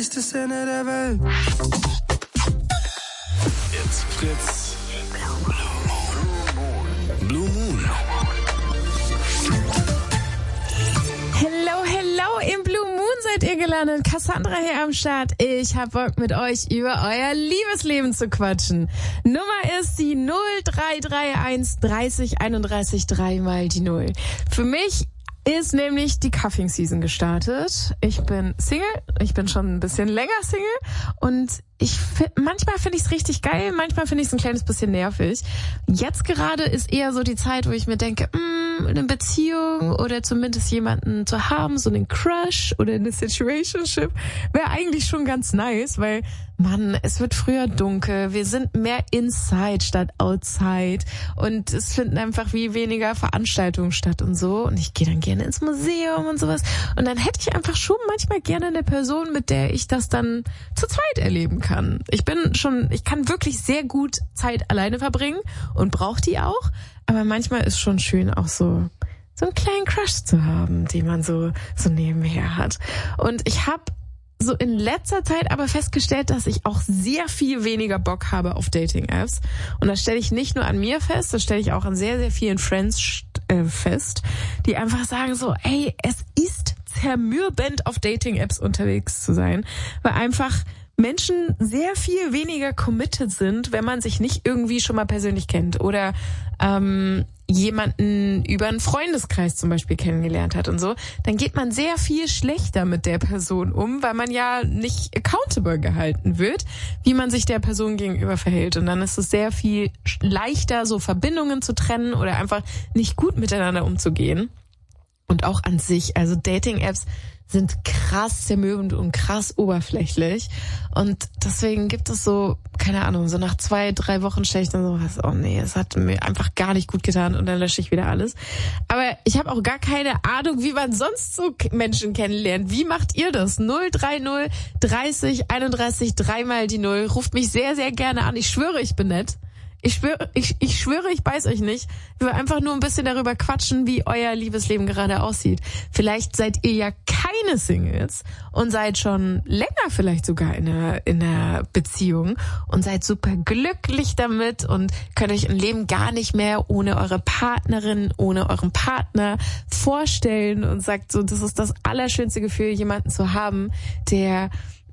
süßlichste Szene der Welt. Jetzt Fritz. Blue Moon. Hello, im Blue Moon seid ihr gelandet. Cassandra hier am Start. Ich hab Bock, mit euch über euer Liebesleben zu quatschen. Nummer ist die 0331 30 31 3 mal die 0. Für mich ist nämlich die Cuffing Season gestartet. Ich bin Single, ich bin schon ein bisschen länger Single und manchmal finde ich es richtig geil, manchmal finde ich es ein kleines bisschen nervig. Jetzt gerade ist eher so die Zeit, wo ich mir denke, eine Beziehung oder zumindest jemanden zu haben, so einen Crush oder eine Situationship, wäre eigentlich schon ganz nice, weil, Mann, es wird früher dunkel, wir sind mehr inside statt outside und es finden einfach wie weniger Veranstaltungen statt und so und ich gehe dann gerne ins Museum und sowas und dann hätte ich einfach schon manchmal gerne eine Person, mit der ich das dann zu zweit erleben kann. Ich kann wirklich sehr gut Zeit alleine verbringen und brauche die auch, aber manchmal ist schon schön auch so einen kleinen Crush zu haben, den man so nebenher hat. Und ich habe so in letzter Zeit aber festgestellt, dass ich auch sehr viel weniger Bock habe auf Dating-Apps. Und das stelle ich nicht nur an mir fest, das stelle ich auch an sehr, sehr vielen Friends fest, die einfach sagen so, ey, es ist zermürbend, auf Dating-Apps unterwegs zu sein, weil einfach Menschen sehr viel weniger committed sind, wenn man sich nicht irgendwie schon mal persönlich kennt oder jemanden über einen Freundeskreis zum Beispiel kennengelernt hat und so, dann geht man sehr viel schlechter mit der Person um, weil man ja nicht accountable gehalten wird, wie man sich der Person gegenüber verhält. Und dann ist es sehr viel leichter, so Verbindungen zu trennen oder einfach nicht gut miteinander umzugehen. Und auch an sich, also Dating-Apps sind krass zermürbend und krass oberflächlich. Und deswegen gibt es so, keine Ahnung, so nach 2-3 Wochen stelle ich dann so was, oh nee, es hat mir einfach gar nicht gut getan und dann lösche ich wieder alles. Aber ich habe auch gar keine Ahnung, wie man sonst so Menschen kennenlernt. Wie macht ihr das? 030 30 31 3 mal die 0. Ruft mich sehr, sehr gerne an. Ich schwöre, ich bin nett. Ich schwöre, ich beiß euch nicht. Wir wollen einfach nur ein bisschen darüber quatschen, wie euer Liebesleben gerade aussieht. Vielleicht seid ihr ja keine Singles und seid schon länger vielleicht sogar in einer Beziehung und seid super glücklich damit und könnt euch ein Leben gar nicht mehr ohne eure Partnerin, ohne euren Partner vorstellen und sagt so, das ist das allerschönste Gefühl, jemanden zu haben, der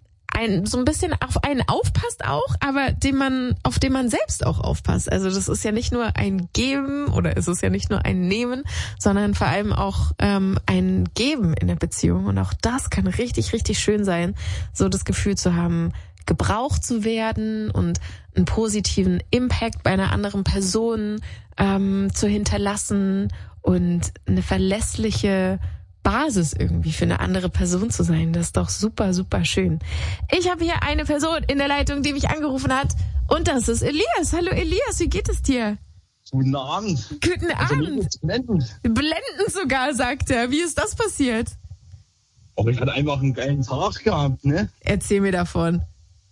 so ein bisschen auf einen aufpasst auch, aber auf den man selbst auch aufpasst. Also das ist ja nicht nur ein Geben oder es ist ja nicht nur ein Nehmen, sondern vor allem auch ein Geben in der Beziehung. Und auch das kann richtig, richtig schön sein, so das Gefühl zu haben, gebraucht zu werden und einen positiven Impact bei einer anderen Person zu hinterlassen und eine verlässliche Basis irgendwie für eine andere Person zu sein. Das ist doch super, super schön. Ich habe hier eine Person in der Leitung, die mich angerufen hat und das ist Elias. Hallo Elias, wie geht es dir? Guten Abend. Guten Abend. Blendend sogar, sagt er. Wie ist das passiert? Aber ich hatte einfach einen geilen Tag gehabt, ne? Erzähl mir davon.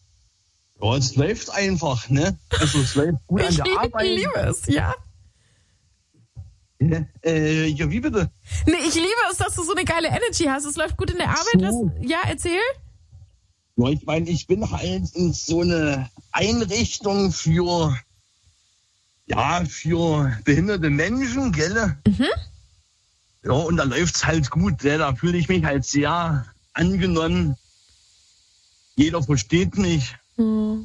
Ja, es läuft einfach, ne? Also es läuft gut an der Arbeit. Ich liebe es, ja. Ja, wie bitte? Nee, ich liebe es, dass du so eine geile Energy hast. Es läuft gut in der Arbeit. So. Ja, erzähl. Ja, ich meine, ich bin halt in so eine Einrichtung für behinderte Menschen, gell? Mhm. Ja, und da läuft's halt gut. Ne? Da fühle ich mich halt sehr angenommen. Jeder versteht mich. Mhm.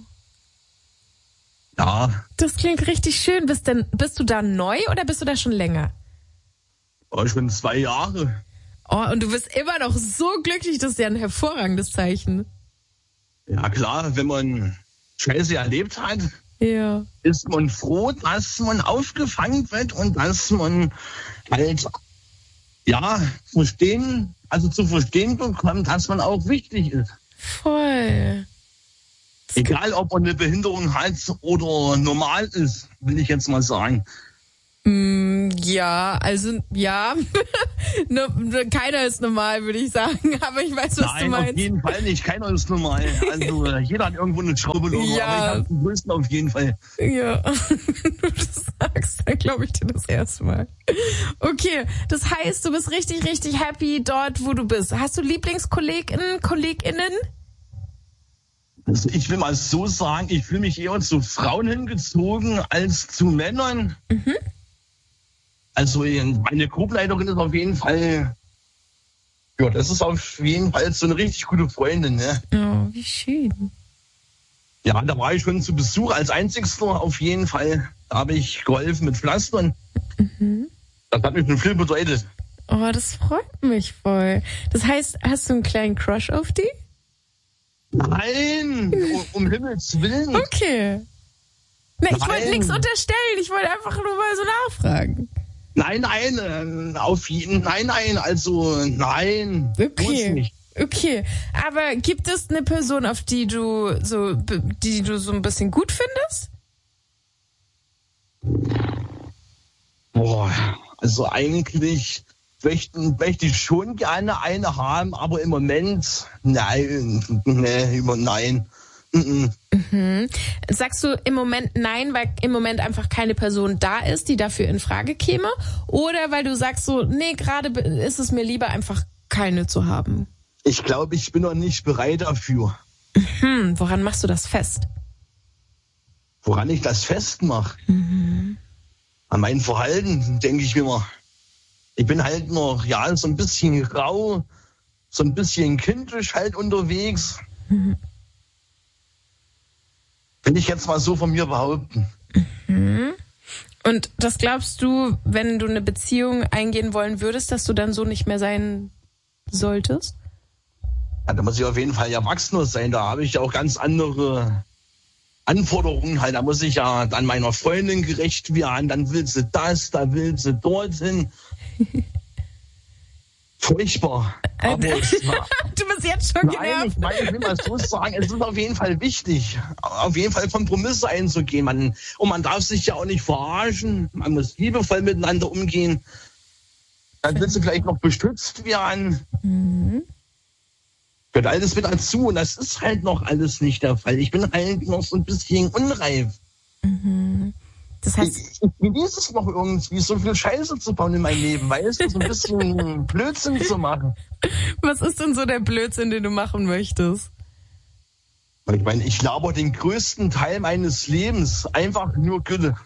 Ja. Das klingt richtig schön. Bist du da neu oder bist du da schon länger? Ja, schon 2 Jahre. Oh, und du bist immer noch so glücklich, das ist ja ein hervorragendes Zeichen. Ja klar, wenn man Scheiße erlebt hat, ja, ist man froh, dass man aufgefangen wird und dass man halt zu verstehen bekommt, dass man auch wichtig ist. Voll. Egal, ob man eine Behinderung hat oder normal ist, will ich jetzt mal sagen. Ja, also ja, keiner ist normal, würde ich sagen, aber ich weiß, was du meinst. Nein, auf jeden Fall nicht, keiner ist normal. Also jeder hat irgendwo eine Schraube logo, ja. Aber ich habe den größten auf jeden Fall. Ja, du das sagst, dann glaube ich dir das erste Mal. Okay, das heißt, du bist richtig, richtig happy dort, wo du bist. Hast du Lieblingskolleginnen? Also ich will mal so sagen, ich fühle mich eher zu Frauen hingezogen als zu Männern. Also meine Gruppenleiterin ist auf jeden Fall, ja, das ist auf jeden Fall so eine richtig gute Freundin, ne? Oh, wie schön. Ja, da war ich schon zu Besuch als Einzigster auf jeden Fall. Da habe ich geholfen mit Pflastern. Das hat mir schon viel bedeutet. Oh, das freut mich voll. Das heißt, hast du einen kleinen Crush auf die? Nein, um Himmels Willen. Okay. Ne, ich wollte Nein. nichts unterstellen. Ich wollte einfach nur mal so nachfragen. Nein, also nein. Muss Okay. nicht. Okay. Aber gibt es eine Person, auf die du so ein bisschen gut findest? Boah, also eigentlich möchte ich schon gerne eine haben, aber im Moment, nein. Sagst du im Moment nein, weil im Moment einfach keine Person da ist, die dafür in Frage käme? Oder weil du sagst so, nee, gerade ist es mir lieber einfach keine zu haben? Ich glaube, ich bin noch nicht bereit dafür. Woran machst du das fest? Woran ich das festmache? An mein Verhalten, denke ich mir mal. Ich bin halt noch, ja, so ein bisschen rau, so ein bisschen kindisch halt unterwegs. Will ich jetzt mal so von mir behaupten. Und das glaubst du, wenn du eine Beziehung eingehen wollen würdest, dass du dann so nicht mehr sein solltest? Ja, da muss ich auf jeden Fall erwachsener sein. Da habe ich ja auch ganz andere Anforderungen halt. Da muss ich ja dann meiner Freundin gerecht werden. Dann will sie das, da will sie dorthin. Furchtbar. Aber Du bist jetzt schon genervt. ich will mal so sagen, es ist auf jeden Fall wichtig, auf jeden Fall Kompromisse einzugehen. Man darf sich ja auch nicht verarschen. Man muss liebevoll miteinander umgehen. Dann willst du vielleicht noch bestützt werden. Gehört alles mit dazu. Und das ist halt noch alles nicht der Fall. Ich bin halt noch so ein bisschen unreif. Das heißt, Ich genieße es noch irgendwie, so viel Scheiße zu bauen in meinem Leben, weißt du, so ein bisschen Blödsinn zu machen. was ist denn so der Blödsinn, den du machen möchtest? Ich meine, ich laber den größten Teil meines Lebens einfach nur Gülle.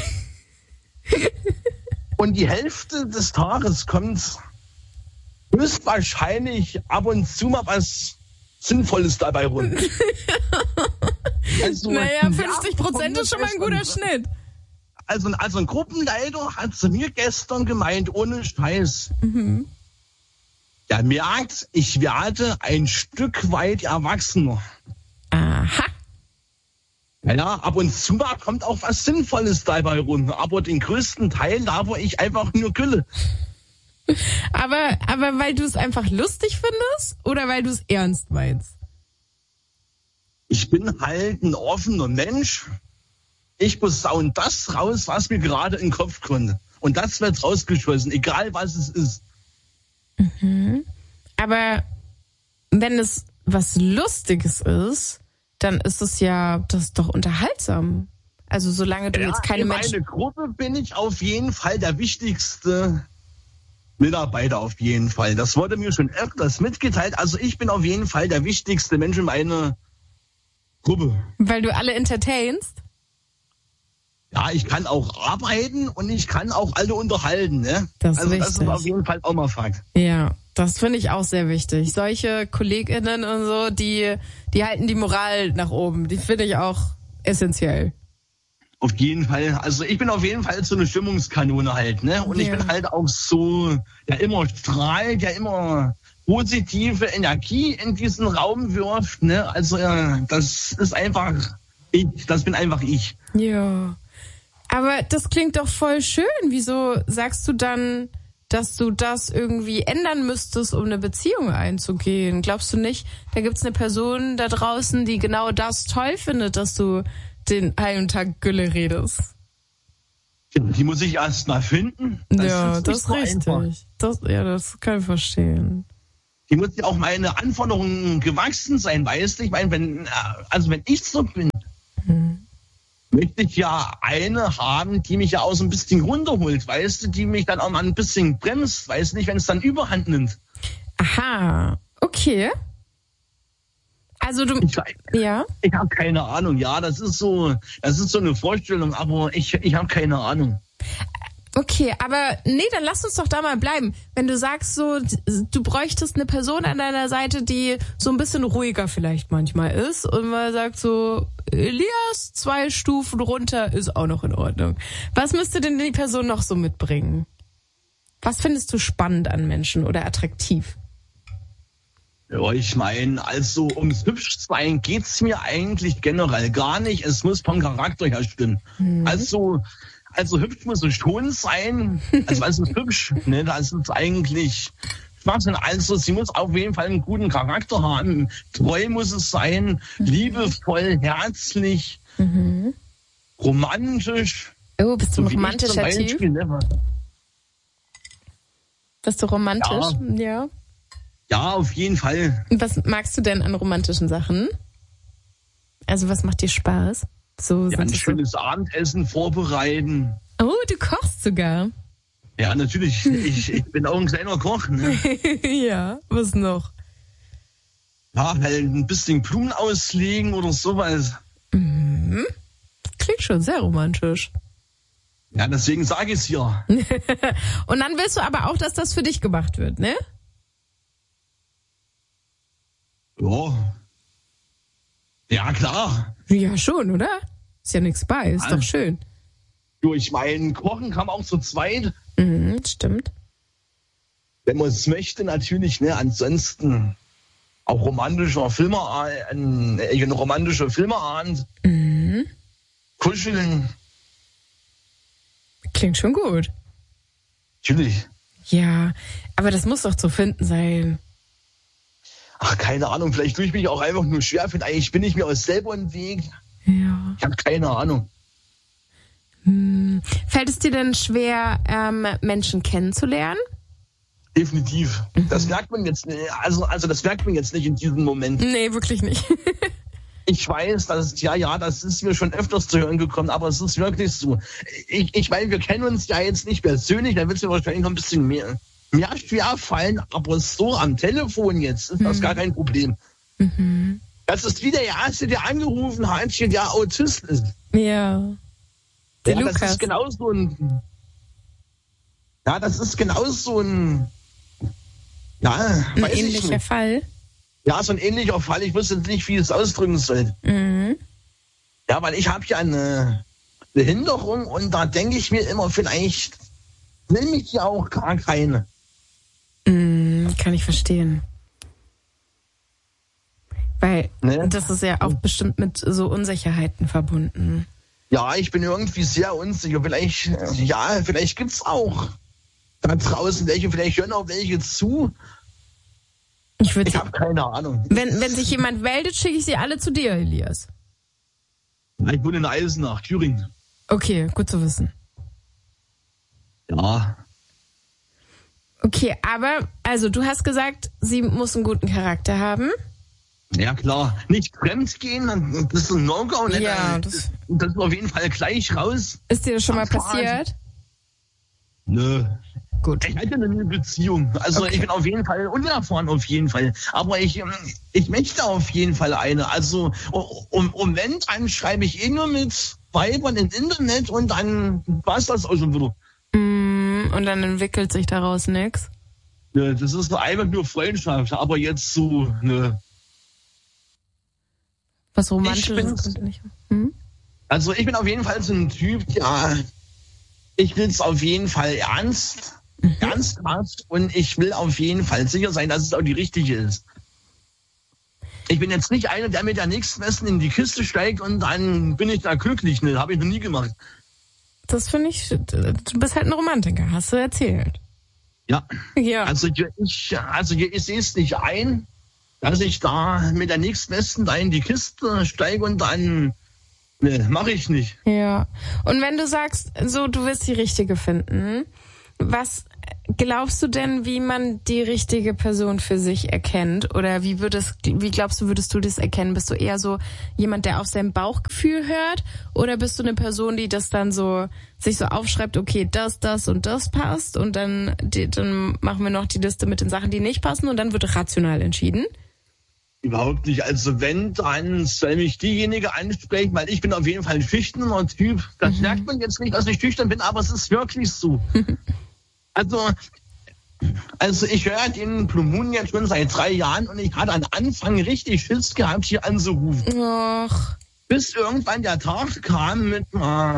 Und die Hälfte des Tages kommt höchstwahrscheinlich ab und zu mal was Sinnvolles dabei rum. Also, Naja, 50% ist schon mal ein guter Schnitt. Also ein Gruppenleiter hat zu mir gestern gemeint, ohne Scheiß. Der merkt, ich werde ein Stück weit erwachsener. Aha. Ja, ab und zu mal kommt auch was Sinnvolles dabei rum. Aber den größten Teil laber ich einfach nur Gülle. Aber weil du es einfach lustig findest oder weil du es ernst meinst? Ich bin halt ein offener Mensch. Ich posaune das raus, was mir gerade in den Kopf kommt. Und das wird rausgeschossen, egal was es ist. Aber wenn es was Lustiges ist, dann ist es ja, das ist doch unterhaltsam. Also solange du jetzt keine in Menschen... meiner Gruppe bin ich auf jeden Fall der wichtigste Mitarbeiter auf jeden Fall. Das wurde mir schon öfters mitgeteilt. Also ich bin auf jeden Fall der wichtigste Mensch in meiner Gruppe. Weil du alle entertainst? Ja, ich kann auch arbeiten und ich kann auch alle unterhalten. Ne? Das ist also das wichtig. ist auf jeden Fall auch mal Fakt. Ja, das finde ich auch sehr wichtig. Solche KollegInnen und so, die halten die Moral nach oben. Die finde ich auch essentiell. Auf jeden Fall. Also ich bin auf jeden Fall so eine Stimmungskanone halt. Ne? Und ich bin halt auch so, der immer strahlt, der immer positive Energie in diesen Raum wirft. Ne? Also das ist einfach ich. Das bin einfach ich. Ja. Aber das klingt doch voll schön. Wieso sagst du dann, dass du das irgendwie ändern müsstest, um eine Beziehung einzugehen? Glaubst du nicht, da gibt's eine Person da draußen, die genau das toll findet, dass du den halben Tag Gülle redest? Die muss ich erst mal finden. Das ist richtig. Das kann ich verstehen. Die muss ja auch meine Anforderungen gewachsen sein, weißt du? Ich meine, wenn ich so bin, möchte ich ja eine haben, die mich ja auch so ein bisschen runterholt, weißt du, die mich dann auch mal ein bisschen bremst, weißt du nicht, wenn es dann Überhand nimmt. Aha, okay. Also ja? Ich habe keine Ahnung. Ja, das ist so eine Vorstellung, aber ich habe keine Ahnung. Okay, aber dann lass uns doch da mal bleiben. Wenn du sagst so, du bräuchtest eine Person an deiner Seite, die so ein bisschen ruhiger vielleicht manchmal ist und mal sagt so, Elias, 2 Stufen runter ist auch noch in Ordnung. Was müsste denn die Person noch so mitbringen? Was findest du spannend an Menschen oder attraktiv? Ja, ich meine, also ums Hübschsein geht's mir eigentlich generell gar nicht. Es muss vom Charakter her stimmen. Also hübsch muss es schon sein. Also was ist hübsch? Ne? Das ist eigentlich Schwachsinn. Also sie muss auf jeden Fall einen guten Charakter haben. Treu muss es sein. Liebevoll, herzlich, romantisch. Oh, bist du ein So wie ich romantischer zum Beispiel, Typ? ne? Bist du romantisch? Ja. Ja, auf jeden Fall. Was magst du denn an romantischen Sachen? Also was macht dir Spaß? So Ja, ein sind schönes Abendessen vorbereiten. Oh, du kochst sogar. Ja, natürlich. Ich bin auch ein kleiner Koch. Ne? Ja, was noch? Ja, halt ein bisschen Blumen auslegen oder sowas. Klingt schon sehr romantisch. Ja, deswegen sage ich es ja. Und dann willst du aber auch, dass das für dich gemacht wird, ne? Ja. Ja, klar. Ja, schon, oder? Ist ja nichts bei, ist doch schön. Du, ich meine, kochen kann man auch zu zweit. Stimmt. Wenn man es möchte, natürlich, ne? Ansonsten auch ein romantischer Filmeabend. Kuscheln. Klingt schon gut. Natürlich. Ja, aber das muss doch zu finden sein. Ach, keine Ahnung, vielleicht tue ich mich auch einfach nur schwer. Eigentlich bin ich mir auch selber im Weg. Ja. Ich habe keine Ahnung. Fällt es dir denn schwer, Menschen kennenzulernen? Definitiv. Das merkt man jetzt nicht. Also das merkt man jetzt nicht in diesem Moment. Nee, wirklich nicht. Ich weiß, das ist mir schon öfters zu hören gekommen, aber es ist wirklich so. Ich meine, wir kennen uns ja jetzt nicht persönlich, da wird es mir wahrscheinlich noch ein bisschen mehr schwer fallen, aber so am Telefon jetzt ist das gar kein Problem. Das ist wie der Erste, der angerufen hat, der Autist ist. Ja. Der Lukas. Das ist genauso ein... Ja, das ist genauso ein... Ja, Ein weiß ich ähnlicher nicht. Fall. Ja, so ein ähnlicher Fall. Ich wüsste jetzt nicht, wie ich es ausdrücken soll. Ja, weil ich habe ja eine Behinderung und da denke ich mir immer, vielleicht will mich ja auch gar keine. Kann ich verstehen. Weil das ist ja auch bestimmt mit so Unsicherheiten verbunden. Ja, ich bin irgendwie sehr unsicher. Vielleicht gibt's auch da draußen welche, vielleicht hören auch welche zu. Ich habe keine Ahnung. Wenn sich jemand meldet, schicke ich sie alle zu dir, Elias. Ich wohne in Eisenach, Thüringen. Okay, gut zu wissen. Ja. Okay, aber, also du hast gesagt, sie muss einen guten Charakter haben. Ja, klar. Nicht fremd gehen, das ist ein No-Go. Ne? Ja, das ist auf jeden Fall gleich raus. Ist dir das schon mal passiert? Nö. Gut. Ich hatte eine Beziehung. Also Okay. Ich bin auf jeden Fall unerfahren, auf jeden Fall. Aber ich möchte auf jeden Fall eine. Also wenn, dann schreibe ich nur mit Weibern im Internet und dann war es das auch schon wieder. Und dann entwickelt sich daraus nichts. Ja, das ist einfach nur Freundschaft, aber jetzt so, ne. Was Romantisches. Also ich bin auf jeden Fall so ein Typ, ja, ich will es auf jeden Fall ernsthaft und ich will auf jeden Fall sicher sein, dass es auch die richtige ist. Ich bin jetzt nicht einer, der mit der nächsten Essen in die Kiste steigt und dann bin ich da glücklich. Ne, habe ich noch nie gemacht. Das finde ich, du bist halt ein Romantiker, hast du erzählt. Ja. Ja. Also ich sehe es nicht ein, dass ich da mit der nächsten Besten da in die Kiste steige und dann, ne, mache ich nicht. Ja. Und wenn du sagst, so, du willst die Richtige finden, was glaubst du denn, wie man die richtige Person für sich erkennt? Oder wie glaubst du, würdest du das erkennen? Bist du eher so jemand, der auf sein Bauchgefühl hört? Oder bist du eine Person, die das dann so, sich so aufschreibt, okay, das und das passt und dann machen wir noch die Liste mit den Sachen, die nicht passen und dann wird rational entschieden? Überhaupt nicht. Also wenn, dann soll mich diejenige ansprechen, weil ich bin auf jeden Fall ein schüchterner Typ. Das merkt man jetzt nicht, dass ich schüchtern bin, aber es ist wirklich so. Also ich höre den Blue Moon jetzt schon seit 3 Jahren und ich hatte am Anfang richtig Schiss gehabt, hier anzurufen. Och. Bis irgendwann der Tag kam heißt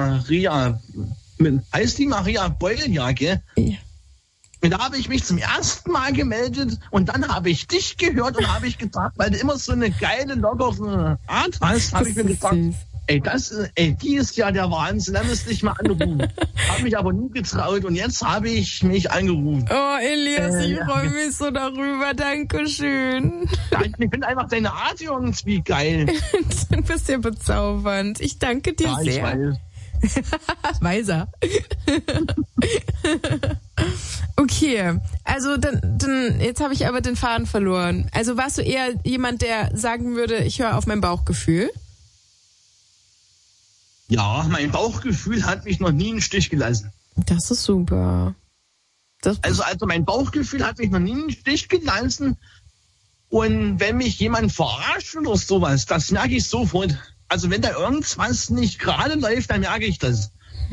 die Maria Beuljacke? Ja. Und da habe ich mich zum ersten Mal gemeldet und dann habe ich dich gehört und habe ich gesagt, weil du immer so eine geile, lockere Art hast, habe ich mir gesagt, die ist ja der Wahnsinn, da müsste ich mal anrufen. Habe mich aber nie getraut und jetzt habe ich mich angerufen. Oh, Elias, ich freue mich so darüber, Dankeschön. Ja, ich finde einfach deine Art irgendwie geil. Du bist ja bezaubernd. Ich danke dir sehr. Ich weiß. Weiß er. Okay, also dann jetzt habe ich aber den Faden verloren. Also warst du eher jemand, der sagen würde, ich höre auf mein Bauchgefühl? Ja, mein Bauchgefühl hat mich noch nie im Stich gelassen. Das ist super. Also mein Bauchgefühl hat mich noch nie im Stich gelassen. Und wenn mich jemand verarscht oder sowas, das merke ich sofort. Also wenn da irgendwas nicht gerade läuft, dann merke ich das.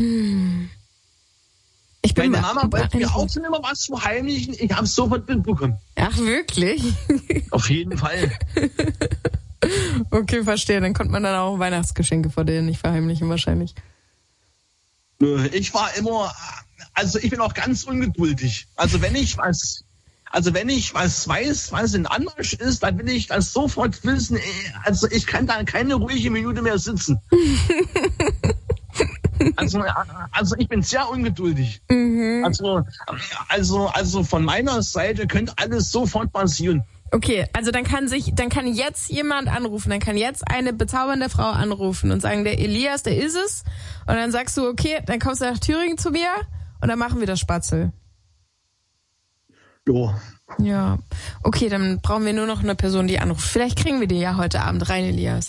Meine Mama wollte mir auch schon immer was verheimlichen. Ich habe es sofort mitbekommen. Ach, wirklich? Auf jeden Fall. Okay, verstehe. Dann konnte man dann auch Weihnachtsgeschenke vor denen nicht verheimlichen wahrscheinlich. Ich war immer, ich bin auch ganz ungeduldig. Also wenn ich was weiß, was in Anmarsch ist, dann will ich das sofort wissen. Also ich kann da keine ruhige Minute mehr sitzen. Also ich bin sehr ungeduldig. Mhm. Also von meiner Seite könnte alles sofort passieren. Okay, also dann kann jetzt jemand anrufen, dann kann jetzt eine bezaubernde Frau anrufen und sagen, der Elias, der ist es. Und dann sagst du, okay, dann kommst du nach Thüringen zu mir und dann machen wir das Spatzel. Jo. Ja, okay, dann brauchen wir nur noch eine Person, die anruft. Vielleicht kriegen wir die ja heute Abend rein, Elias.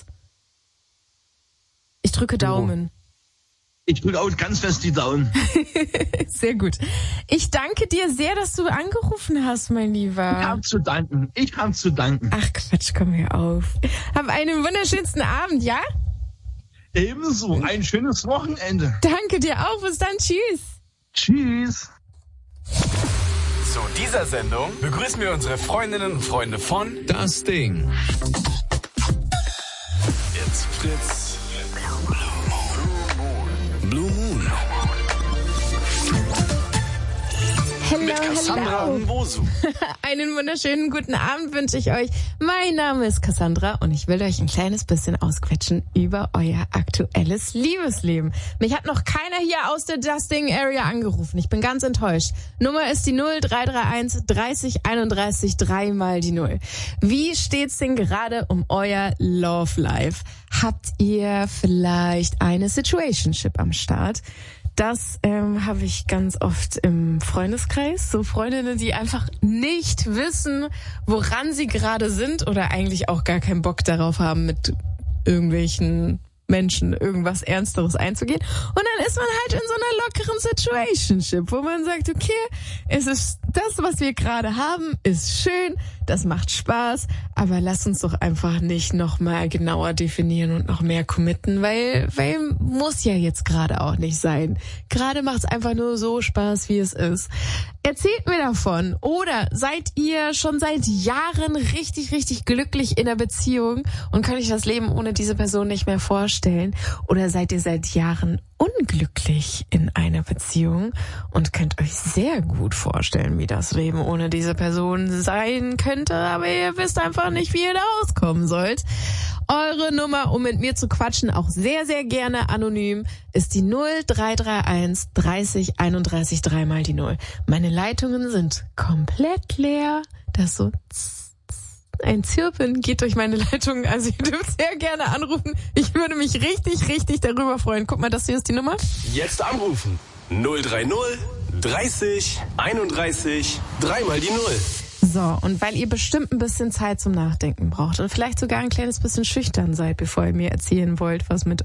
Ich drücke Daumen. Ich drücke auch ganz fest die Daumen. Sehr gut. Ich danke dir sehr, dass du angerufen hast, mein Lieber. Ich habe zu danken. Ach Quatsch, komm hier auf. Hab einen wunderschönsten Abend, ja? Ebenso, ein schönes Wochenende. Danke dir auch, bis dann, tschüss. Tschüss. Zu dieser Sendung begrüßen wir unsere Freundinnen und Freunde von Das Ding. It's Fritz. Blue Moon. Mit Cassandra und Bosu. Einen wunderschönen guten Abend wünsche ich euch. Mein Name ist Cassandra und ich will euch ein kleines bisschen ausquetschen über euer aktuelles Liebesleben. Mich hat noch keiner hier aus der Dusting Area angerufen. Ich bin ganz enttäuscht. Nummer ist die 0331 30 31 3 mal die 0. Wie steht's denn gerade um euer Love Life? Habt ihr vielleicht eine Situationship am Start? Das habe ich ganz oft im Freundeskreis. So Freundinnen, die einfach nicht wissen, woran sie gerade sind oder eigentlich auch gar keinen Bock darauf haben, mit irgendwelchen Menschen irgendwas Ernsteres einzugehen. Und dann ist man halt in so einer lockeren Situationship, wo man sagt, okay, es ist das, was wir gerade haben, ist schön, das macht Spaß, aber lass uns doch einfach nicht noch mal genauer definieren und noch mehr committen, weil muss ja jetzt gerade auch nicht sein. Gerade macht es einfach nur so Spaß, wie es ist. Erzählt mir davon. Oder seid ihr schon seit Jahren richtig, richtig glücklich in der Beziehung und könnt euch das Leben ohne diese Person nicht mehr vorstellen? Oder seid ihr seit Jahren unglücklich in einer Beziehung und könnt euch sehr gut vorstellen, wie das Leben ohne diese Person sein könnte, aber ihr wisst einfach nicht, wie ihr da rauskommen sollt? Eure Nummer, um mit mir zu quatschen, auch sehr, sehr gerne anonym, ist die 0331 30 31 3 mal die 0. Meine Leitungen sind komplett leer. Das ist so ein Zirpen geht durch meine Leitungen. Also ihr dürft sehr gerne anrufen. Ich würde mich richtig, richtig darüber freuen. Guck mal, das hier ist die Nummer. Jetzt anrufen. 030 30 31 3 mal die 0. So, und weil ihr bestimmt ein bisschen Zeit zum Nachdenken braucht und vielleicht sogar ein kleines bisschen schüchtern seid, bevor ihr mir erzählen wollt, was mit